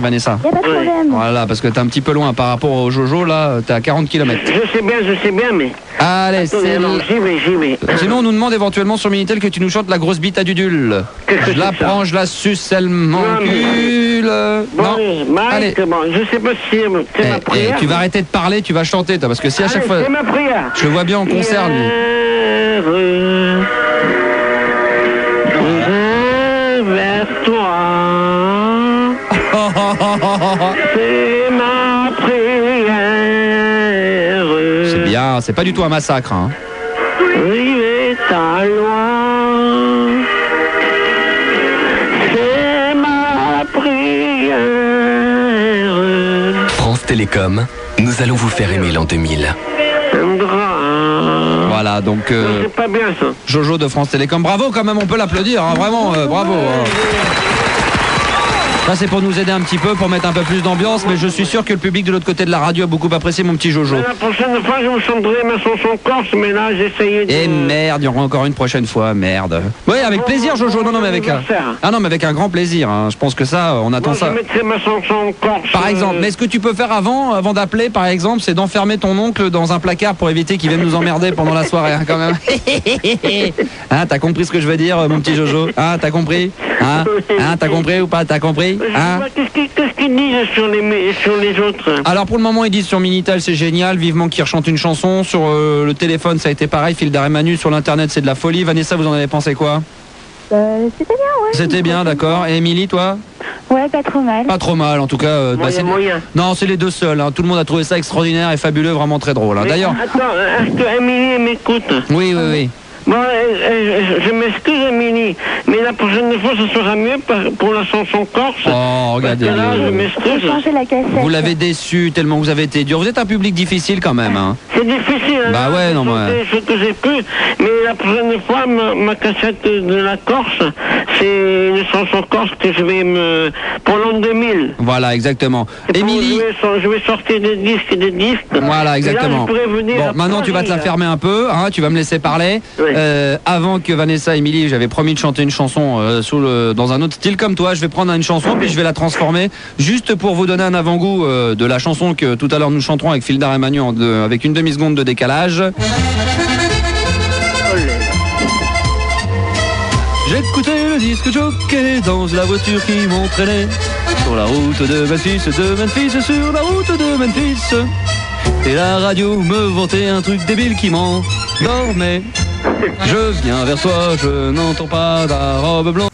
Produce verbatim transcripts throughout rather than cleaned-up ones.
Vanessa. Y a pas de problème. Voilà, parce que t'es un petit peu loin par rapport au Jojo, là, t'es à quarante kilomètres. Je sais bien, je sais bien, mais... Allez, c'est... Non, j'y vais, j'y vais. Sinon, on nous demande éventuellement sur Minitel que tu nous chantes la grosse bite à Dudule. Qu'est-ce que Je la c'est ça? prends, je la suce, elle m'encule. Bon, Non. Mike, Allez. bon, je sais pas si c'est ma Eh, eh, prière. tu vas arrêter de parler, tu vas chanter, toi, parce que si à chaque Allez, fois... c'est ma prière. Je le vois bien en concert, lui. Hier, je viens vers toi. C'est ma prière. C'est bien, c'est pas du tout un massacre, hein. Rivet ta loi. C'est ma prière. France Télécom, nous allons vous faire aimer l'an deux mille. Voilà, donc euh, C'est pas bien ça. Jojo de France Télécom, bravo quand même, on peut l'applaudir, hein, vraiment, euh, bravo. hein. Ça c'est pour nous aider un petit peu, pour mettre un peu plus d'ambiance, mais je suis sûr que le public de l'autre côté de la radio a beaucoup apprécié mon petit Jojo. Mais la prochaine fois, je vous chanterai ma chanson corse, mais là, j'ai essayé de... Et merde, il y aura encore une prochaine fois, merde. Oui, avec plaisir Jojo, non, non, mais avec un... Ah non, mais avec un grand plaisir, hein. Je pense que ça, on attend Moi, ça. je mettrai ma chanson corse. Par exemple, mais ce que tu peux faire avant, avant d'appeler, par exemple, c'est d'enfermer ton oncle dans un placard pour éviter qu'il vienne nous emmerder pendant la soirée, hein, quand même. Hein, t'as compris ce que je veux dire, mon petit Jojo? Hein, t'as compris? Hein, hein, t'as compris ou pas? T'as compris? Hein? Qu'est-ce qu'ils qu'est-ce qu'ils disent sur les, sur les autres? Alors pour le moment ils disent sur Minitel c'est génial, vivement qu'ils rechantent une chanson. Sur euh, le téléphone ça a été pareil, Fil d'Arrêt Manu, sur l'internet c'est de la folie. Vanessa, vous en avez pensé quoi? Euh, C'était bien, ouais. C'était bien, d'accord. Et Émilie, toi? Ouais, pas trop mal. Pas trop mal en tout cas. euh, bah, Moyen, c'est- moyen. Non, c'est les deux seuls, hein. Tout le monde a trouvé ça extraordinaire et fabuleux, vraiment très drôle, hein. Mais D'ailleurs, Attends, est-ce que Émilie m'écoute? oui, oui, oui. Bon, euh, euh, je m'excuse, Émilie, mais la prochaine fois, ce sera mieux par- pour la chanson corse. Oh, regardez. Parce que là, je Faut m'excuse. changer la cassette. Vous l'avez déçu tellement vous avez été dur. Vous êtes un public difficile quand même, hein. C'est difficile, hein, Bah ouais, de non, chanter ouais. ce que j'ai pu, mais la prochaine fois, ma, ma cassette de la Corse, c'est une chanson corse que je vais me... pour l'an deux mille. Voilà, exactement. C'est pour- Émilie. Je vais, so- je vais sortir des disques et des disques. Voilà, Et là, exactement. je pourrais venir Bon, à maintenant tu vas te la Paris, fermer un peu, hein, tu vas me laisser parler. Oui. Euh, avant que Vanessa et Émilie, j'avais promis de chanter une chanson euh, sous le, dans un autre style comme toi. Je vais prendre une chanson puis je vais la transformer juste pour vous donner un avant-goût euh, de la chanson que tout à l'heure nous chanterons avec Fil d'Arrêt Manu en deux- avec une demi-seconde de décalage. J'écoutais le disque jockey dans la voiture qui m'entraînait sur la route de Memphis, de Memphis, sur la route de Memphis. Et la radio me vantait un truc débile qui m'endormait. Je viens vers toi, je n'entends pas ta robe blanche.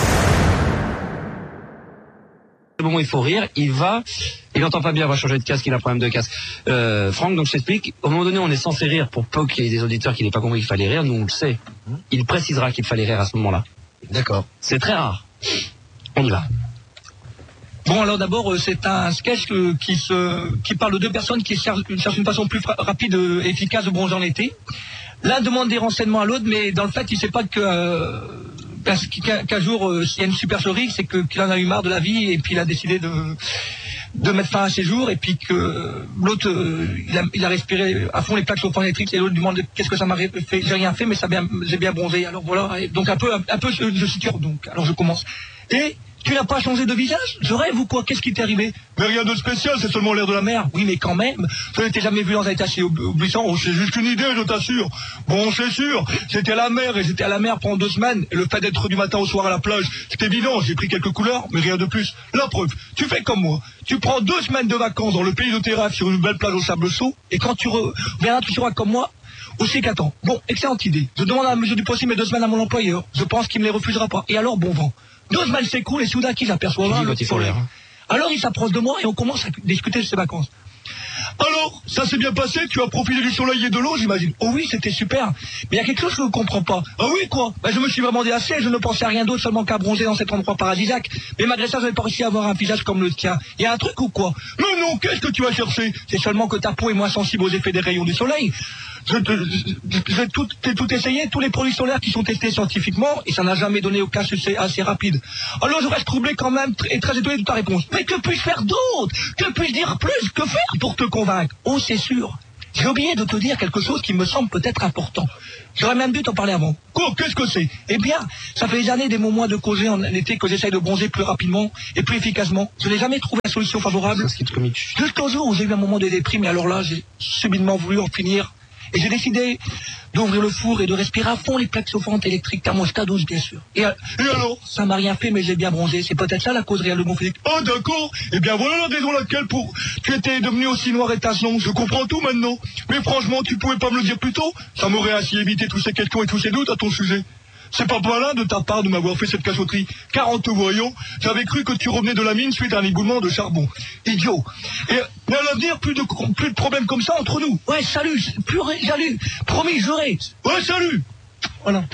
Bon, il faut rire, il va, il n'entend pas bien, il va changer de casque, il a un problème de casque. Euh, Franck, donc je t'explique, au moment donné, on est censé rire pour pas qu'il y ait des auditeurs qui n'aient pas compris qu'il fallait rire, nous on le sait. Il précisera qu'il fallait rire à ce moment-là. D'accord. C'est très rare. On y va. Bon, alors d'abord, euh, c'est un sketch euh, qui, se, qui parle de deux personnes qui cherchent, cherchent une façon plus fra- rapide et efficace de bronzer en été. L'un demande des renseignements à l'autre, mais dans le fait, il ne sait pas que... Euh, parce qu'un qu'un jour, euh, s'il y a une super cerise, c'est que- qu'il en a eu marre de la vie et puis il a décidé de, de mettre fin à ses jours et puis que l'autre, euh, il, a, il a respiré à fond les plaques chauffantes électriques et l'autre demande qu'est-ce que ça m'a fait. J'ai rien fait, mais ça bien, j'ai bien bronzé. Alors voilà, et donc un peu, un, un peu, je, je situe, donc. Alors je commence. Et tu n'as pas changé de visage? Je rêve ou quoi? Qu'est-ce qui t'est arrivé? Mais rien de spécial, c'est seulement l'air de la mer. Oui, mais quand même, je ne t'ai jamais vu dans un état si oubliant. Oh, c'est juste une idée, je t'assure. Bon, c'est sûr, c'était à la mer et j'étais à la mer pendant deux semaines. Et le fait d'être du matin au soir à la plage, c'est évident, j'ai pris quelques couleurs, mais rien de plus. La preuve, tu fais comme moi. Tu prends deux semaines de vacances dans le pays de tes rêves sur une belle plage au sable chaud, et quand tu reviendras, tu seras comme moi. Aussi qu'attends. Bon, excellente idée. Je demande à la mesure du possible mes deux semaines à mon employeur. Je pense qu'il ne les refusera pas. Et alors, bon vent. Deux semaines s'écoulent et soudain qui s'aperçoit là, le soleil. Alors il s'approche de moi et on commence à discuter de ses vacances. Alors, ça s'est bien passé? Tu as profité du soleil et de l'eau, j'imagine? Oh oui, c'était super. Mais il y a quelque chose que je ne comprends pas. Ah oui, quoi? Ben, je me suis vraiment délassé, je ne pensais à rien d'autre seulement qu'à bronzer dans cet endroit paradisiaque. Mais malgré ça, je n'avais pas réussi à avoir un visage comme le tien. Il y a un truc ou quoi? Mais non, qu'est-ce que tu as cherché? C'est seulement que ta peau est moins sensible aux effets des rayons du soleil. Je te- je- J'ai tout, j'ai tout essayé, tous les produits solaires qui sont testés scientifiquement, et ça n'a jamais donné aucun succès assez rapide. Alors je reste troublé quand même tr- et très étonné de ta réponse. Mais que puis-je faire d'autre? Que puis-je dire plus? Que faire pour te convaincre? Oh, c'est sûr. J'ai oublié de te dire quelque chose qui me semble peut-être important. J'aurais même dû t'en parler avant. Quoi? Qu'est-ce que c'est? Eh bien, ça fait des années, des moments de causer en été que j'essaye de bronzer plus rapidement et plus efficacement. Je n'ai jamais trouvé la solution favorable. Jusqu'au jour où j'ai eu un moment de déprime, et alors là, j'ai subitement voulu en finir. Et j'ai décidé d'ouvrir le four et de respirer à fond les plaques chauffantes électriques thermostat douze, bien sûr. Et, et alors, ça m'a rien fait, mais j'ai bien bronzé. C'est peut-être ça la cause réelle de mon physique. Ah d'accord. Eh bien voilà la raison laquelle pour tu étais devenu aussi noir et tacheton. Je comprends tout maintenant. Mais franchement, tu pouvais pas me le dire plus tôt. Ça m'aurait ainsi évité tous ces questions et tous ces doutes à ton sujet. C'est pas malin de ta part de m'avoir fait cette cachotterie. Car en te voyant, j'avais cru que tu revenais de la mine suite à un éboulement de charbon. Idiot. Et à l'avenir, plus de, plus de problèmes comme ça entre nous. Ouais, salut. Plus salut. Promis, juré. Ouais, salut. Voilà.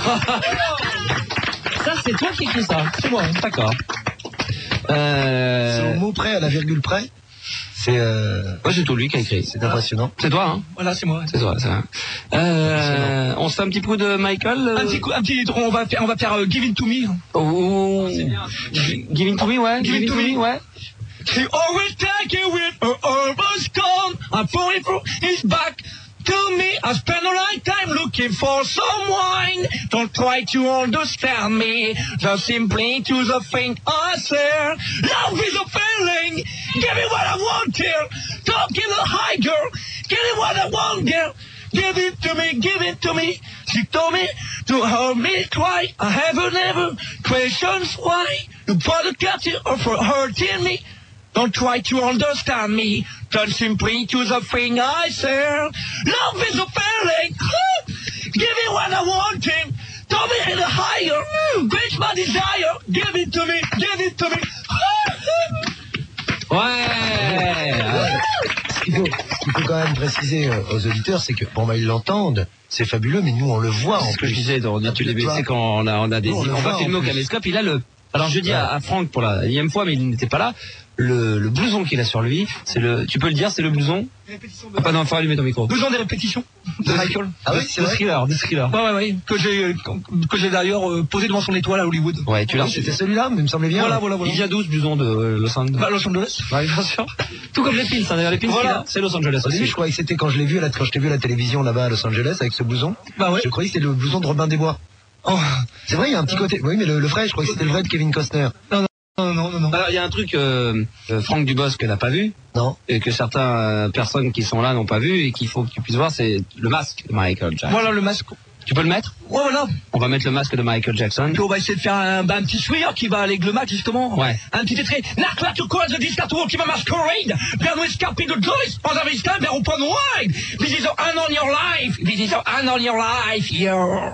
Ça, c'est toi qui écris ça. C'est moi, d'accord. Euh... C'est au mot près, à la virgule près. C'est euh... ouais, c'est tout lui qui a écrit. C'est impressionnant. C'est toi, hein? Voilà, c'est moi. C'est toi, c'est vrai. Euh, on se fait un petit coup de Michael. Euh... Un petit coup, un petit. On va faire, on va faire uh, Give It To Me. Oh, c'est bien. Give It To Me, ouais. Give It To Me, ouais. He always take it with her almost gone. I'm falling through his back. To me, I spend a lifetime looking for some wine. Don't try to understand me, just simply to the thing I say. Love is a feeling, give me what I want, girl. Talking a high girl, give me what I want, girl. Give it to me, give it to me. She told me to hold me twice. I haven't ever questions why. You put a cut for hurting me. Don't try to understand me, turn simply to the thing I say. Love is a feeling, give me what I want, him. Tell me in a higher, reach my desire, give it to me, give it to me. Ouais. Ce qu'il faut, ce qu'il faut quand même préciser aux auditeurs, c'est que, bon, bah, ils l'entendent, c'est fabuleux, mais nous, on le voit. C'est ce que je disais, on dit, tu les baissais quand on a, on a des, on, on va filmer au caméscope, il a le, alors je dis à, à Franck pour la énième fois, mais il n'était pas là, le, le blouson qu'il a sur lui, c'est le, tu peux le dire, c'est le blouson? Ah, pas non, faut allumer ton micro. Blouson des répétitions de Michael. Ah oui, c'est de vrai. Thriller, de Thriller. Ouais, ouais, ouais, que j'ai, que j'ai d'ailleurs euh, posé devant son étoile à Hollywood. Ouais, tu l'as. C'était celui-là, mais il me semblait bien. Voilà, voilà, voilà. Il vient d'où ce blouson de euh, Los Angeles? Bah, Los Angeles. Ouais, bien sûr. Tout comme les pins, hein, d'ailleurs, les pins, Voilà. c'est Los Angeles Au début, aussi. je croyais que c'était quand je l'ai vu, à la, quand je t'ai vu à la télévision là-bas à Los Angeles avec ce blouson. Bah ouais. Je croyais que c'était le blouson de Robin des Bois. Oh. C'est vrai, il y a un petit côté. Oui, mais le, le vrai, je croyais que c'était le vrai de Kevin Costner. Non, non, non, non, non. Alors, il y a un truc, euh, euh, Franck Dubosc n'a pas vu, Non. et que certaines euh, personnes qui sont là n'ont pas vu, et qu'il faut que tu puisses voir, c'est le masque de Michael Jackson. Voilà le masque. Tu peux le mettre? Ouais, voilà. On va mettre le masque de Michael Jackson. Puis on va essayer de faire un, bah, un petit sourire qui va avec le match, justement. Ouais. Un petit extrait. Knock like to call the disco qui va masquerade. Bien with Scarpy the Joyce. On a this time, they're open wide. This is an on your life. This is an on your life. Yo.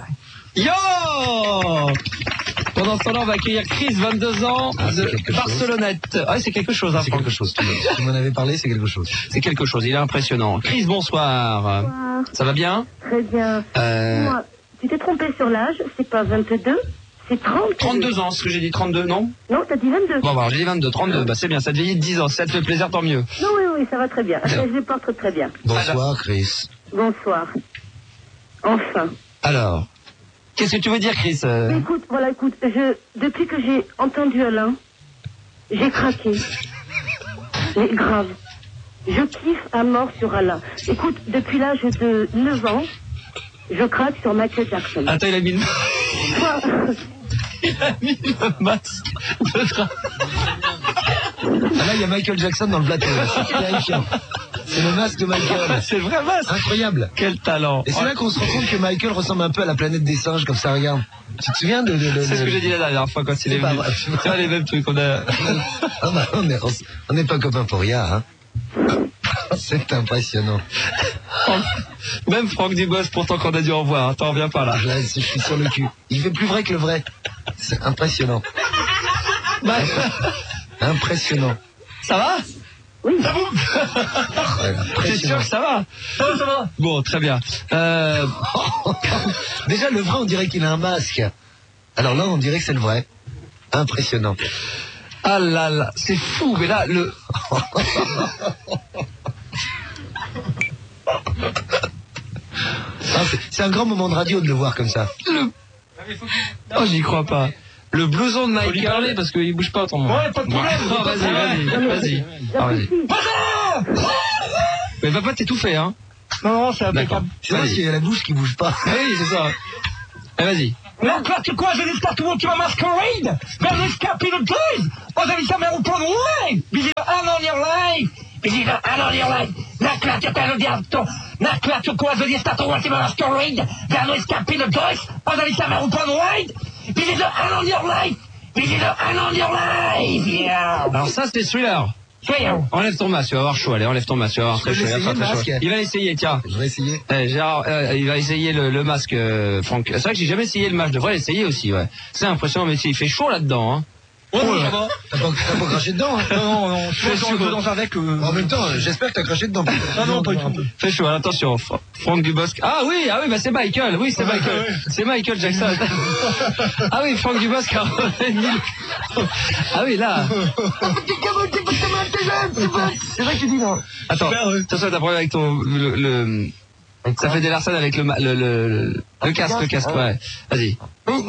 Yo! Pendant ce temps-là, on va accueillir Chris, vingt-deux ans, Ah, c'est de quelque chose. Barcelonnette. Ouais, c'est quelque chose, hein, C'est Franck. quelque chose. Tu tu m'en avais parlé, c'est quelque chose. C'est quelque chose, il est impressionnant. Chris, bonsoir. Bonsoir. Ça va bien? Très bien. euh, Moi, tu t'es trompé sur l'âge, c'est pas vingt-deux, c'est trente. trente-deux ans, ce que j'ai dit, trente-deux, non? Non, t'as dit vingt-deux. Bon, bah, j'ai dit vingt-deux, trente-deux, bah, c'est bien, ça te vieillit de dix ans, si ça te fait plaisir, tant mieux. Non, oui, oui, ça va très bien. Je les porte très bien. Bonsoir, Chris. Bonsoir. Enfin. Alors, qu'est-ce que tu veux dire, Chris? euh... Mais écoute, voilà, écoute, je, depuis que j'ai entendu Alain, j'ai craqué. Mais grave. Je kiffe à mort sur Alain. Écoute, depuis l'âge de neuf ans, je craque sur Michael Jackson. Attends, il a mis le... Toi, il a mis le masque de tra- Ah là, il y a Michael Jackson dans le plateau. C'est terrifiant. C'est le masque de Michael. C'est le vrai masque. Incroyable. Quel talent. Et c'est là qu'on se rend compte que Michael ressemble un peu à la planète des singes, comme ça, regarde. Tu te souviens de... de, de C'est ce de- que j'ai dit la dernière fois quand il est C'est pas venu. vrai. C'est pas les mêmes trucs qu'on a... Ah bah, on n'est on n'est pas copains pour rien, hein. C'est impressionnant. Même Franck Dubosc, pourtant qu'on a dû en voir, hein, t'en reviens pas là. Là, je suis sur le cul. Il fait plus vrai que le vrai. C'est impressionnant. Bah, Impressionnant. ça va? oui. Voilà, T'es sûr impressionnant. que ça va? Ça va, ça va. Bon, très bien. Euh... Déjà, le vrai, on dirait qu'il a un masque. Alors là, on dirait que c'est le vrai. Impressionnant. Ah là là, c'est fou, mais là, le... Ah, c'est- c'est un grand moment de radio de le voir comme ça. le... Oh, j'y crois pas. Le blouson de Faut lui Michael... parler parce qu'il bouge pas autrement. Ouais, pas de problème. Oh, vas-y, vas-y, vas-y. Ah, vas-y. J'apprécie. Mais va pas t'étouffer, hein. Non, non, c'est impeccable. C'est vrai qu'il y a la bouche qui bouge pas. Oui, c'est ça. Allez, vas-y. Donc là, tu crois, je n'espère tout le monde qui va masquerade vers l'escapé de Toys. Vous avez sa mère au point de ouais. Busy the hand on your life. Busy the hand on your life. Nakla, tu t'as le diable. Nakla, tu crois, je n'espère tout le monde qui va masquerade vers l'escapé de Toys. Vous avez sa mère au point de ouais. Busy the hand on your life. Busy the hand on your life. Yeah. Alors ça, c'est Thriller. Enlève ton masque, tu vas avoir chaud. Allez, enlève ton masque, tu vas avoir très chaud. Il, très chaud. Il va essayer, tiens. Je vais essayer. Eh, Gérard, euh, il va essayer le, le masque, euh, Franck. C'est vrai que j'ai jamais essayé le masque. Je devrais l'essayer aussi, ouais. C'est impressionnant, mais il fait chaud là-dedans, hein. Oh, oh ça va. T'as pas, pas craché dedans, hein? Non, non, non. Je suis chaud dans avec. Euh... En même temps, j'espère que t'as craché dedans. Non, non, pas du tout. Fais chaud, attention. Franck Dubosc. Ah oui, ah oui, bah c'est Michael. Oui, c'est Michael. C'est Michael Jackson. Ah oui, Franck Dubosc. Ah oui, là. C'est vrai que tu dis non. Attends, attention, t'as problème avec ton le, le ça fait des larcènes avec le le le, le, le casque, le casque, ouais. Vas-y.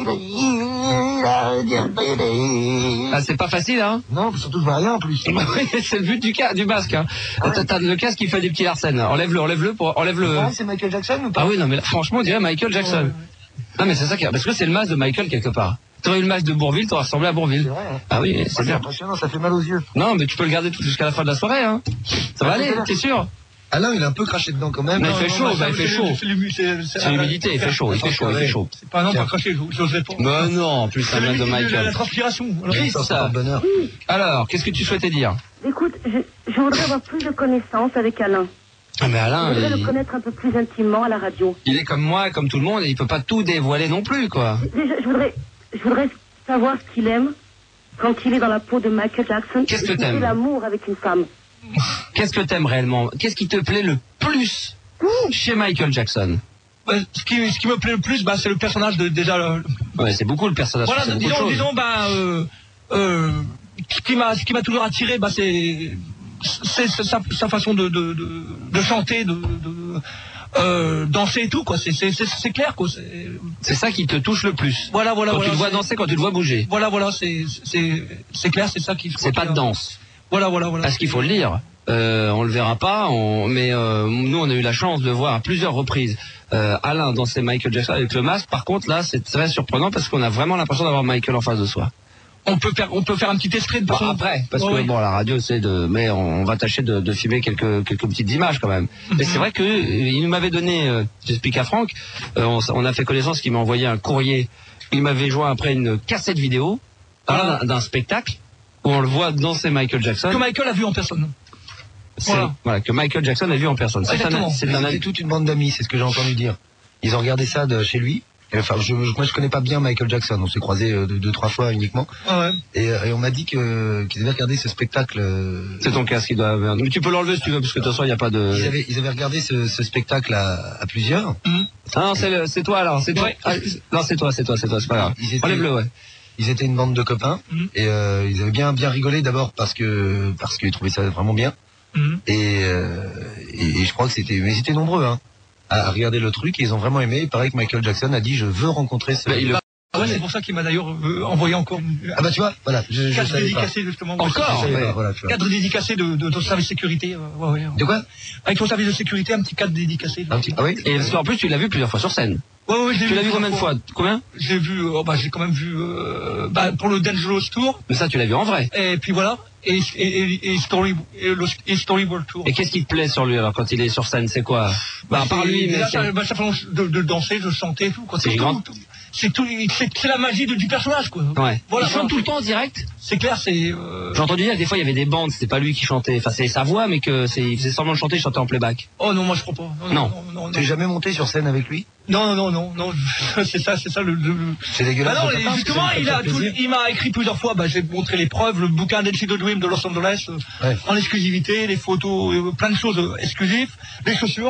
Ah, c'est pas facile, hein? Non, surtout je vois rien en plus. C'est le but du cas, du masque, hein. T'as, t'as le casque qui fait des petits larcènes. Enlève-le, enlève-le pour enlève-le. Ah, c'est Michael Jackson ou pas? Ah oui, non, mais là, franchement, on dirait Michael Jackson. Non, mais c'est ça qui parce que c'est le masque de Michael quelque part. T'aurais eu le masque de Bourville, t'aurais ressemblé à Bourville. C'est vrai, hein. Ah oui, c'est ouais, bien. C'est impressionnant, ça fait mal aux yeux. Non, mais tu peux le garder tout jusqu'à la fin de la soirée, hein. Ça va aller, t'es sûr? Alain, il a un peu craché dedans quand même. Mais il fait non, chaud, non, bah, il fait chaud. C'est l'humidité, il fait chaud, il fait chaud, il fait chaud. C'est pas non, pas craché, j'oserais pas. Bah non, en plus, ça vient de Michael. La transpiration. Oui, c'est ça. Alors, qu'est-ce que tu souhaitais dire? Écoute, je, je voudrais avoir plus de connaissances avec Alain. Ah mais Alain, je voudrais il... le connaître un peu plus intimement à la radio. Il est comme moi, comme tout le monde, et il peut pas tout dévoiler non plus, quoi. Déjà, je voudrais, je voudrais savoir ce qu'il aime quand il est dans la peau de Michael Jackson. Qu'est-ce que t'aimes? L'amour avec une femme. Qu'est-ce que t'aimes réellement? Qu'est-ce qui te plaît le plus chez Michael Jackson? Bah, ce, qui, ce qui me plaît le plus, bah, c'est le personnage de déjà. Le... Ouais, c'est beaucoup le personnage. Voilà, disons, disons, bah, euh, euh, ce qui m'a, ce qui m'a toujours attiré, bah, c'est, c'est, c'est sa, sa façon de, de, de, de chanter, de, de euh, danser et tout, quoi. C'est, c'est, c'est, c'est clair, quoi. C'est... c'est ça qui te touche le plus. Voilà, voilà, quand voilà. tu le vois danser, quand tu le vois bouger. Voilà, voilà, c'est, c'est, c'est clair, c'est ça qui. C'est pas de danse. Voilà, voilà, voilà. Parce qu'il faut le dire. Euh, on le verra pas, on... mais euh, nous on a eu la chance de voir à plusieurs reprises euh, Alain danser Michael Jackson avec le masque. Par contre là c'est très surprenant parce qu'on a vraiment l'impression d'avoir Michael en face de soi. On peut faire, on peut faire un petit extrait de bon, après, parce oh, que oui. bon la radio c'est de, mais on, on va tâcher de, de filmer quelques quelques petites images quand même. Mm-hmm. Mais c'est vrai que il m'avait donné, euh, j'explique à Franck, euh, on, on a fait connaissance qu'il m'a envoyé un courrier. Il m'avait joint après une cassette vidéo ah. d'un, d'un spectacle où on le voit danser Michael Jackson. Que Michael a vu en personne. Voilà. voilà, que Michael Jackson a vu en personne. C'est, un, c'est, un, c'est toute une bande d'amis, c'est ce que j'ai entendu dire. Ils ont regardé ça de chez lui. Et enfin, je, moi, je connais pas bien Michael Jackson. On s'est croisés euh, deux, deux, trois fois uniquement. Ah ouais. Et, et on m'a dit que qu'ils avaient regardé ce spectacle. Euh... C'est ton casque qui doit. Mais tu peux l'enlever si tu veux, parce que de toute façon, il n'y a pas de. Ils avaient, ils avaient regardé ce, ce spectacle à, à plusieurs. Mmh. Ah non, c'est, le, c'est toi alors. C'est toi. Ouais. Ah, non, c'est toi, c'est toi, c'est toi. C'est pas grave. Étaient... Enlève-le, ouais. Ils étaient une bande de copains mmh. et euh, ils avaient bien bien rigolé d'abord parce que parce qu'ils trouvaient ça vraiment bien. Mmh. Et, euh, et, et je crois que c'était, mais ils étaient nombreux hein, à regarder le truc et ils ont vraiment aimé. Il paraît que Michael Jackson a dit je veux rencontrer ce. Bah, il le... Ah ouais, c'est pour ça qu'il m'a d'ailleurs euh, envoyé encore. Ah bah tu vois, voilà. Je, cadre je dédicacé pas. Justement. Encore. Ouais. Pas, voilà, cadre dédicacé de, de ton service de sécurité. Euh, ouais, ouais. De quoi? Avec ton service de sécurité, un petit cadre dédicacé. Un petit... Ah oui. Et parce qu'en plus tu l'as vu plusieurs fois sur scène. Ouais, ouais, je l'ai tu vu l'as vu combien de fois? Combien? J'ai vu, oh, bah, j'ai quand même vu, euh, bah, pour le Dangerous Tour. Mais ça, tu l'as vu en vrai. Et puis voilà. Et, et, et, et, story, et, le, et Storyboard Tour. Et qu'est-ce qui te plaît sur lui alors quand il est sur scène? C'est quoi? Bah, à part lui, mais. Là, ça, bah, ça fait de, de danser, de chanter et tout. Quoi. C'est, c'est tout, tout. C'est tout, c'est, c'est la magie de, du personnage, quoi. Ouais. Voilà, il chante tout le temps en direct? C'est clair, c'est, euh... J'ai entendu dire que des fois il y avait des bandes, c'était pas lui qui chantait. Enfin, c'est sa voix, mais que c'est, il faisait semblant de chanter, il chantait en playback. Oh non, moi je crois pas. Non. non. non, non T'es non. jamais monté sur scène avec lui? Non, non, non, non, c'est ça, c'est ça le. le... C'est dégueulasse. Bah non, justement, il a, tout, il m'a écrit plusieurs fois. Bah, j'ai montré les preuves, le bouquin d'Elsie de Dream de Los Angeles, euh, ouais. en exclusivité, les photos, euh, plein de choses euh, exclusives, les chaussures.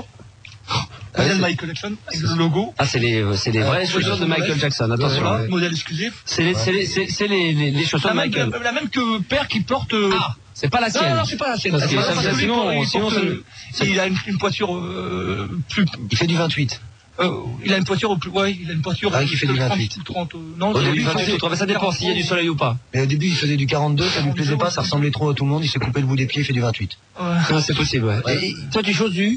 Ah, modèle Michael Jackson avec le logo. Ah, c'est les, c'est les vraies ah, chaussures de Michael Jackson. Attention. Voilà, ouais. Modèle exclusif. C'est les, c'est les, c'est, c'est les, les, les chaussures la de Michael. Même, la même que père qui porte. Euh... Ah, c'est pas la sienne. Non, non, c'est pas la sienne. Parce que parce ça, parce ça, que sinon, il, sinon, porte, ça, il a une, une poiture euh, plus. Il fait du vingt-huit. Euh, il a une poiture au plus, ouais, il a une poiture. Ah, qui fait du vingt-huit. trente, non, au début, vingt-huit ou trente, ça dépend s'il y a du soleil ou pas. Mais au début, il faisait du quarante-deux, ça lui plaisait pas, ça ressemblait trop à tout le monde, il s'est coupé le bout des pieds, il fait du vingt-huit. Ouais. Non, c'est possible, ouais. ouais. Et, toi, tu choses du?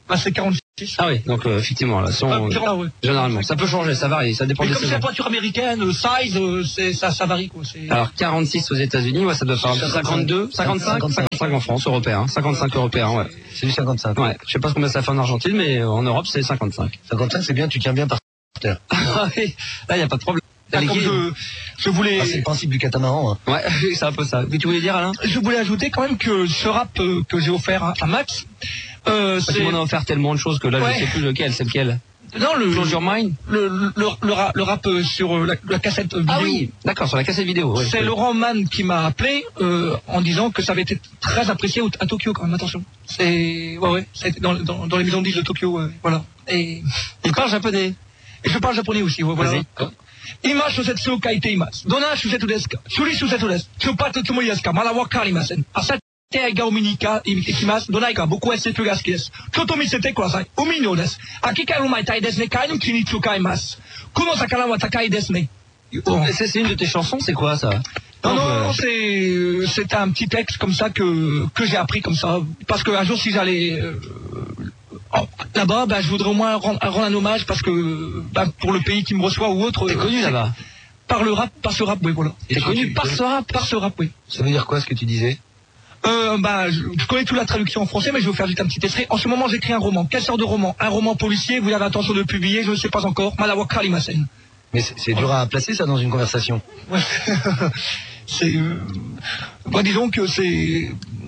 Bah, c'est quarante-six. Ah oui, donc euh, effectivement, là, son, Ah, ah, ouais. généralement, ça peut changer, ça varie, ça dépend Mais des comme c'est la saisons. voiture américaine, le size, euh, c'est, ça, ça varie, quoi. C'est... Alors quarante-six aux États-Unis, ouais, ça doit faire cinquante-deux, cinquante-cinq, cinquante-cinq en France, européen, cinquante-cinq européens, ouais. C'est du cinquante-cinq. Ouais, je sais pas combien ça fait en Argentine, mais euh, en Europe c'est cinquante-cinq. cinquante-cinq, c'est bien, tu tiens bien par terre. Ah oui, là y a pas de problème. Là, comme je, je voulais, Ah, c'est le principe du catamaran. Hein. Ouais, c'est un peu ça. Mais tu voulais dire, Alain? je voulais ajouter quand même que ce rap euh, que j'ai offert à, à Max, euh, Bah, c'est... tu m'en as offert tellement de choses que là Ouais. je sais plus lequel, c'est lequel. Non, le, Close Your Mind. le, le, le, le rap, le rap euh, sur euh, la, la cassette vidéo. Ah oui, d'accord, sur la cassette vidéo. Ouais. C'est Laurent Mann qui m'a appelé euh, en disant que ça avait été très apprécié au- à Tokyo quand même, attention. C'est ouais ouais, ça a été dans, dans, dans les maisons de disques de Tokyo, euh, voilà. Et, Il parle japonais. et je parle japonais aussi, ouais, voilà. Vas-y. 今諸説を書いています。どんな諸説ですか？処理諸説です。出発つもりですか？まだわかりません。あさって映画を見に行か行ってきます。どないか僕は エスエフ が好きです。ちょっと見せてください。海のです。秋からうまいたいですね。貝の木に使います。この魚は高いですね。 C'est c'est une de tes chansons, c'est quoi ça? Non, non, euh, non, c'est euh, c'est un petit texte comme ça que que j'ai appris comme ça parce qu'un jour si j'allais euh, oh, là-bas, bah, je voudrais au moins rendre, rendre un hommage parce que bah, pour le pays qui me reçoit ou autre. T'es euh, connu c'est- là-bas. Par le rap, par ce rap, oui, voilà. T'es connu par ce rap. Par ce rap, oui. Ça veut dire quoi ce que tu disais? Euh, bah, je, je connais toute la traduction en français, mais je vais vous faire juste un petit extrait. En ce moment, j'écris un roman. Quelle sorte de roman? Un roman policier. Vous avez intention de le publier? Je ne sais pas encore. Malawa Kalimasen. Mais c'est c'est dur à placer ça dans une conversation. Ouais. c'est, euh, bah, disons que c'est,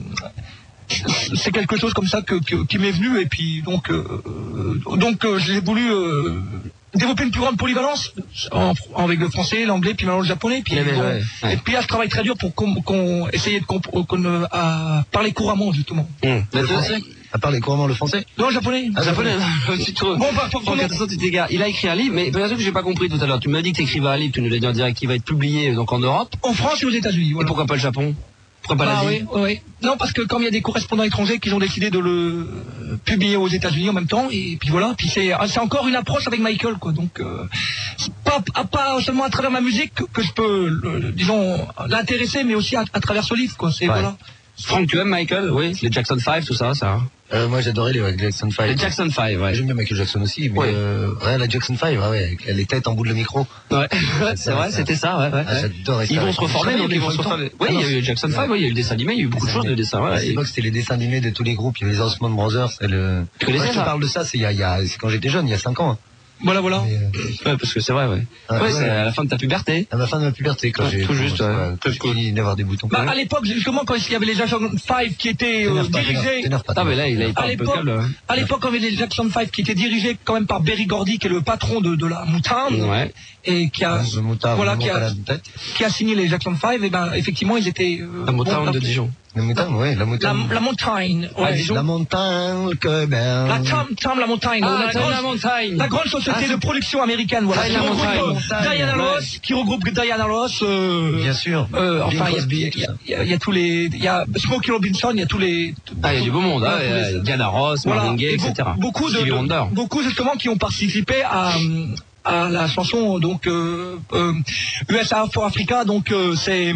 c'est quelque chose comme ça que, que- qui m'est venu et puis donc, euh, donc euh, j'ai voulu euh, développer une plus grande polyvalence en, en- avec le français, l'anglais, puis maintenant le japonais. Puis, Ouais, bon, ouais, ouais. Et puis là, je travaille très dur pour qu'on, qu'on essaye de comp- qu'on, euh, à parler couramment justement. Hum. Le français? À part les couramment le français? Non, le japonais. Ah, japonais, tu trouves. Bon, bah, pour- Donc, attention, tu t'égares. Il a écrit un livre, mais bien sûr que j'ai pas compris tout à l'heure. Tu m'as dit que t'écrivais un livre, tu nous l'as dit en direct, qui va être publié donc en Europe. En France et aux États-Unis. Et Voilà. pourquoi pas le Japon? Pourquoi pas Ah l'Asie? oui, oui, oui. Non, parce que comme il y a des correspondants étrangers qui ont décidé de le euh, publier aux États-Unis en même temps, et puis voilà, puis c'est c'est encore une approche avec Michael, quoi. Donc, euh, c'est pas, à- pas seulement à travers ma musique que, que je peux, le- disons, l'intéresser, mais aussi à, à travers ce livre, quoi. C'est Ouais. voilà. Franck, tu aimes Michael? Oui, les Jackson five, tout ça, ça. Euh, moi j'adorais les Jackson five. Les Jackson five, ouais. J'aime bien Michael Jackson aussi, mais Ouais. euh, ouais, la Jackson five, ouais, ouais, avec les têtes en bout de le micro. Ouais, c'est vrai, c'était ça, ouais, ouais. Ah, j'adorais ça. Ils vont se reformer, Jamais donc eu ils les vont se feuilletons. reformer. Ah Oui, il y a non, eu Jackson five, oui, il y a eu le dessin animé, il y a eu beaucoup de choses de dessins, À ouais. l'époque, c'était les dessins animés de tous les groupes. Il y avait les Osmond Brothers. Et le... Tu connaissais Moi, je te ça parle de ça, c'est il y a, il y a- c'est quand j'étais jeune, il y a cinq ans. hein. Voilà, voilà. Mais, euh, Ouais, parce que c'est vrai, ouais. Ah, Ouais, ouais. c'est à la fin de ta puberté. à ma fin de ma puberté, quand Ouais, j'ai tout juste, ouais. quand j'ai fini d'avoir des boutons. Bah, à l'époque, justement, quand il y avait les Jackson five qui étaient euh, T'énerve pas, dirigés, t'énerve pas, Ah, mais là, il a été à un peu l'époque, calme. hein. à l'époque, quand il y avait les Jackson five qui étaient dirigés quand même par Berry Gordy, qui est le patron de, de la Motown, Ouais. et qui a, Le moutard, voilà, le qui monte a- à la tête. qui a signé les Jackson five, et ben effectivement ils étaient euh, La Motown bon, de la- Dijon. Le moutard, ouais, la La, montagne. la montagne, Ah, ouais. Dijon. La montagne, le Québec. La Tam Tam la montagne, Ah, la, Tam, grande, la montagne. la grande société Ah, de c'est- production américaine, voilà, Ah, qui la regroupe montagne, euh, montagne, Diana ouais. Ross, qui regroupe Diana Ross, euh, Bien sûr. euh, Bing enfin il y a- Crosby il y, et a- tout il y ça. a- il y a- il y a tous les, il y a Smokey Robinson, il y a tous les. Ah, il y a du beau monde, hein. tous Il y a les- Diana Ross, Voilà, Marvin Gaye, et et be- cetera. beaucoup de, Stevie Wonder. beaucoup justement qui ont participé à à la chanson donc euh, euh, U S A for Africa, donc euh, c'est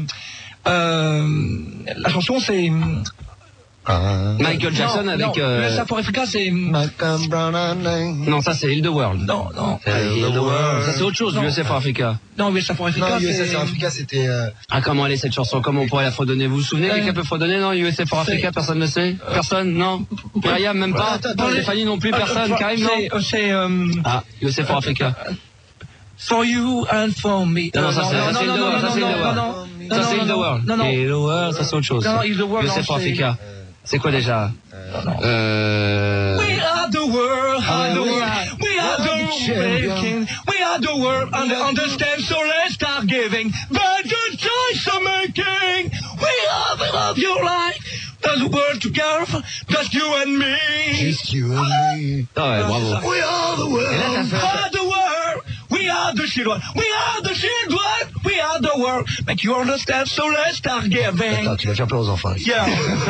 euh, la chanson c'est Ah. Michael Jackson non, avec. non, euh, U S A for Africa c'est Malcolm Brown and Lang. Non, ça c'est Heal the World. non non Ah, Heal the World. Ça c'est autre chose, Non. U S A for Africa. non U S A for Africa Non, U S A c'est sur Africa, c'était. euh, Ah, comment elle est cette chanson? Comment on pourrait la fredonner? Vous vous souvenez? Euh, Quelqu'un peut fredonner? Non, U S A for c'est- Africa, personne ne sait? Personne? Non? Myriam, même pas? Attends, attends, Stéphanie non plus, Euh, personne? euh, Karim, non? c'est euh, c'est euh, Ah, U S A for Africa. For you and for me. Non, non, ça, c'est- non, ça, non, c'est non, Heal the non, World, ça, non, c'est Heal the non, World. non, Ça non, c'est non, Heal the non, World. non, non. Heal the World, ça c'est autre chose. Non, Heal the World, U S A non, for c'est- Africa. C'est quoi déjà? Euh... We are the world, are the we world. are- We are we are the the champion. making. We are the world, and understand, so let's start giving. But the choice of making. We are the love your life. There's a world together, just you and me. Just you and me. Ah ouais, bravo. We are the Et là, t'as world. fait- We are the world. We are the children. We are the children. We are the world. Make you understand, so let's start giving. Attends, tu vas faire peur aux enfants. Yeah.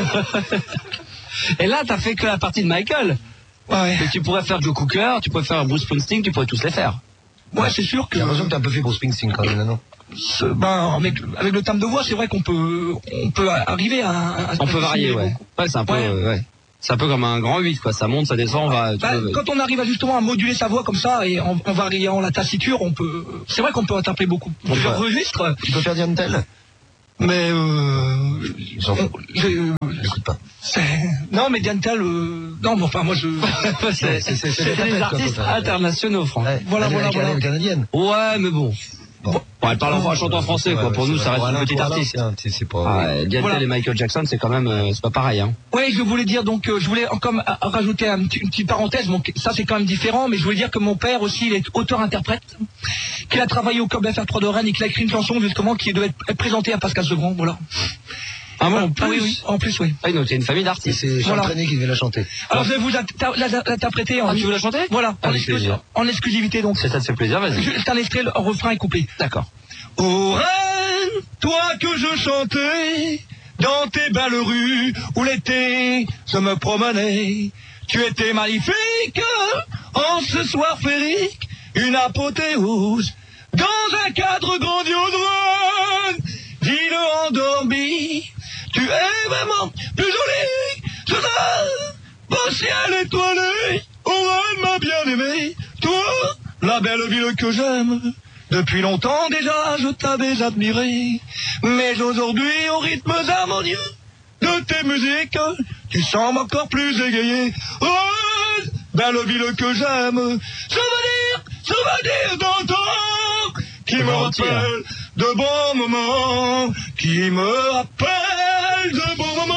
Et là, t'as fait que la partie de Michael. Ouais. Et tu pourrais faire Joe Cooker, tu pourrais faire Bruce Springsteen, tu pourrais tous les faire. Ouais, c'est sûr que. J'ai l'impression que t'as un peu fait pour Springsteen quand même, non? Ce- ben, avec, avec le thème de voix, c'est vrai qu'on peut, on peut arriver à. à- On peut à- varier, ouais. Ouais, c'est un peu, Ouais. euh, ouais. C'est un peu comme un grand huit, quoi. Ça monte, ça descend, on va... Bah, peux... Quand on arrive à, justement à moduler sa voix comme ça, et en, en variant la tessiture, on peut... C'est vrai qu'on peut interpréter beaucoup, plusieurs registres. Tu peux faire Diane Tell? Mais euh... J'en fous. Je euh, J'écoute pas. Non, mais Diane Tell, euh... non, mais enfin, moi je... c'est c'est, c'est, c'est des artistes internationaux, Franck. Ouais. Voilà, voilà, voilà. voilà. Canadienne. Ouais, mais bon. Bon, bon elle parle en français, chante en français, ouais, quoi. Pour ouais, nous, ça reste voilà, une petite voilà, artiste. C'est, c'est pas... Ah, Diane Voilà. Tell et Michael Jackson, c'est quand même, euh, c'est pas pareil, hein. Oui, je voulais dire, donc, euh, je voulais comme euh, rajouter un petit- une petite parenthèse, bon, ça c'est quand même différent, mais je voulais dire que mon père aussi, il est auteur-interprète, qu'il a travaillé au Club F R trois de Rennes et qu'il a écrit une chanson justement qui devait être présentée à Pascal Sevran, voilà. Ah bon, en plus? Ah oui, oui, en plus, oui. Ah, donc c'est une famille Et d'artistes. c'est Charles Voilà. Trenet qui devait la chanter. Alors je vais vous inter- la- la- l'interpréter en... Ah, tu veux la chanter? Voilà, en, Avec exclu- plaisir. en exclusivité donc. C'est ça te fait plaisir, vas-y. Juste un extrait, le refrain et couplet. D'accord. Ô reine, toi que je chantais dans tes belles rues où l'été je me promenais, tu étais magnifique en ce soir féerique, une apothéose dans un cadre grandiose. Reine, dis-le endormi, tu es vraiment plus jolie que ça, beau ciel étoilé. Oh reine, ma bien-aimée, toi, la belle ville que j'aime. Depuis longtemps déjà, je t'avais admiré, mais aujourd'hui, au rythme harmonieux de tes musiques, tu sembles encore plus égayé. Oh, belle ville que j'aime, souvenir, souvenir d'antan, qui me rappelle de bons moments, qui me rappelle de bons moments.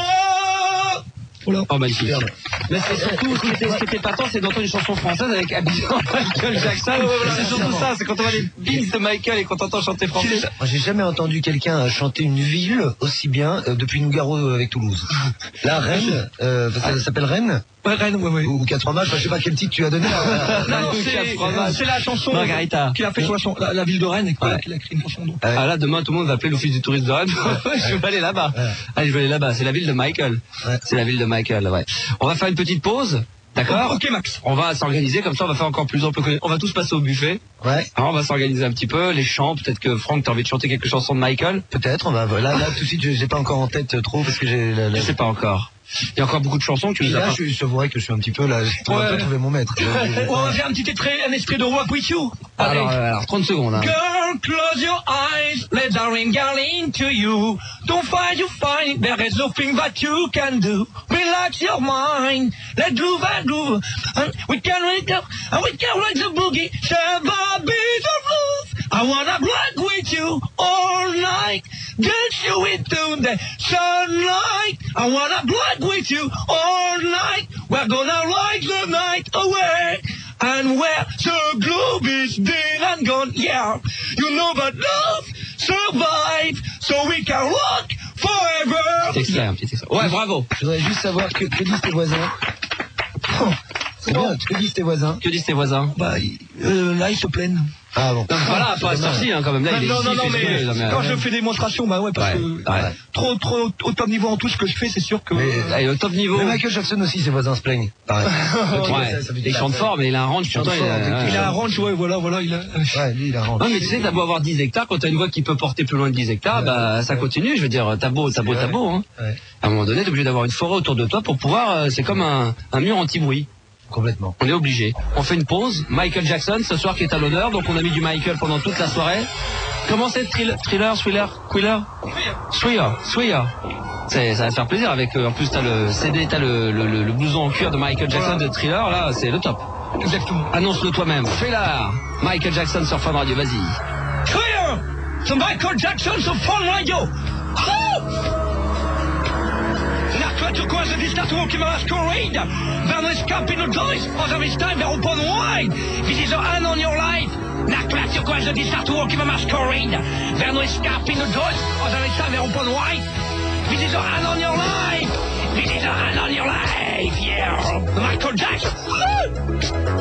Voilà. Oh, magnifique. Mais c'est surtout, ce qui était, ce qui était patent, c'est d'entendre une chanson française avec Abidjan, Michael Jackson. C'est surtout ça, c'est quand on voit les beats de Michael et qu'on t'entend chanter français. Moi, j'ai jamais entendu quelqu'un chanter une ville aussi bien euh, depuis Nougaro avec Toulouse. La Rennes, euh, parce que ça s'appelle Rennes Ouais, Rennes, ouais, ouais. ou quatre fromages, enfin, je sais pas quel titre tu as donné. Non, non, c'est, c'est la chanson Margarita. qu'il a fait sur la, chan- la, la ville de Rennes et qu'il Ouais. qu'il a écrit une chanson. Donc. Ah là, demain, tout le monde va appeler l'office du tourisme de Rennes. Je vais aller là-bas. Ouais. Allez, je vais aller là-bas. C'est la ville de Michael. Ouais. C'est la ville de Michael, ouais. On va faire une petite pause. D'accord? Ok, Max. On va s'organiser, comme ça on va faire encore plus ample. On va tous passer au buffet. Ouais, Alors, on va s'organiser un petit peu. Les chants, peut-être que Franck, t'as envie de chanter quelques chansons de Michael? peut-être. On va là, là tout de suite, je- j'ai pas encore en tête trop parce que j'ai. La, la... Je sais pas encore. Il y a encore beaucoup de chansons que tu Et nous as là, pas... je, je avouerai que je suis un petit peu là. J'ai Ouais. un peu trouvé mon maître. On va faire un petit extrait, un extrait de Rock With You. Allez. Alors, euh, alors, trente secondes, hein. Girl, close your eyes, let the rain get into you. Don't find you find, there is nothing that you can do. Relax your mind, let groove and groove. And we can wake up, and we can rock the boogie. Share the beat of love. I wanna rock with you all night. Dance you into the sunlight. I wanna rock with you all night. We're gonna ride the night away. And where the globe is dead and gone, yeah. You know that love survives, so we can rock forever. Petit extrait, un petit extrait. Ouais, bravo. Je voudrais juste savoir que, que disent tes voisins. Oh, c'est bien, que disent tes voisins. Que disent tes voisins? Bah, euh, là, ils se plaignent. Ah bon. Non, voilà, pas sorti, hein, quand même. Là, il est non, non, ici, non, il fait mais, ce qu'il veut, quand mais, je euh, fais des démonstrations, bah ouais, parce Ouais, que ouais. trop, trop, au top niveau en tout ce que je fais, c'est sûr que... Mais, Allez, au top niveau. mais Michael Jackson aussi, ses voisins se plaignent. Pareil. Donc, Ouais, ça, ça fait du il mal. chante fort, mais il a un range chante pourtant, il fort, a- avec- il a un range, ouais, voilà, voilà, il a... Ouais, lui, il a rendu. Non, mais tu sais, t'as beau avoir dix hectares, quand t'as une voix qui peut porter plus loin de dix hectares, bah, ça continue. Je veux dire, t'as beau, t'as beau, t'as beau, hein. Ouais, À un moment donné, t'es obligé d'avoir une forêt autour de toi pour pouvoir, euh, c'est comme un, un mur anti-bruit. complètement. On est obligé. On fait une pause. Michael Jackson, ce soir, qui est à l'honneur. Donc, on a mis du Michael pendant toute la soirée. Comment c'est? Thriller, thriller, thriller, quiller? Thriller, thriller. C'est, ça va faire plaisir avec, euh, en plus, t'as le C D, t'as le, le, le, le blouson en cuir de Michael Jackson de Thriller. Là, c'est le top. Exactement. Annonce-le toi-même. Thriller. Michael Jackson sur Fun Radio, vas-y. Clear! The Michael Jackson sur Fun Radio! La turquoise di statuo che masquerade Verno escape in the joys Als er is time weer op een wine This is an on your life La turquoise di statuo che masquerade Verno escape in the joys Als er is time weer op een wine This is an on your life This is an on your life Yeah Michael Jackson